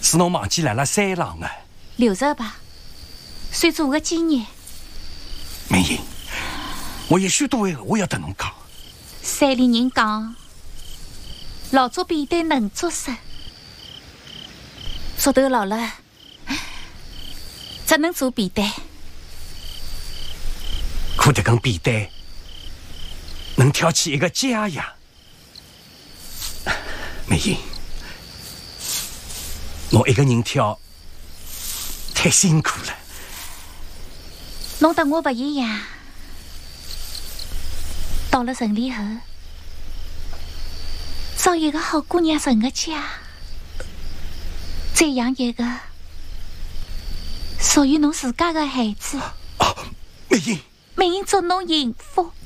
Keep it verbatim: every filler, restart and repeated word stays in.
是侬忘记来了三郎啊？ 留着吧，算做个纪念。 美英，我有许多闲话要对侬讲。 山里人讲，老做便当能做事，熟头老了，只能做便当。 可这根便当能挑起一个家呀，美英，我一个人挑太辛苦了。 侬跟我不一样，到了城里后，找一个好姑娘成个家，再养一个属于侬自家的孩子。 啊，美英， 美英祝侬幸福。